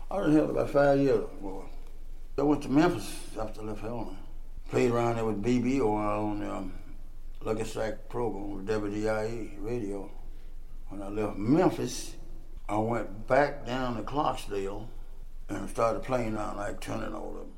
I was here about 5 years. Boy. I went to Memphis after I left Helena. Played around there with BB on the Lucky Strike program with WDIE radio. When I left Memphis, I went back down to Clarksdale and started playing out like turning all the